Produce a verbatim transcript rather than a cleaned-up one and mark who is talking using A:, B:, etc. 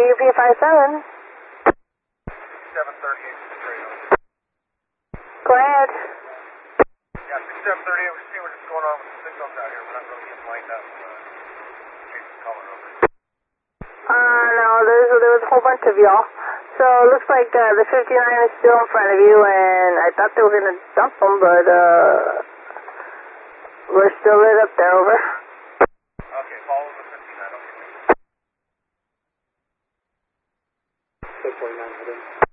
A: U P five seven.
B: sixty-seven thirty-eight, straight on.
A: Go ahead.
B: Yeah, sixty-seven thirty-eight, we're seeing what's going on with the signals out here. We're not really getting lined up. Uh, Jason's calling over.
A: Uh, no, there's, there was a whole bunch of y'all. So it looks like uh, the fifty-nine is still in front of you, and I thought they were going to dump them, but uh, we're still lit up there, over.
B: Okay, follow the fifty-nine, okay.
C: six forty-nine,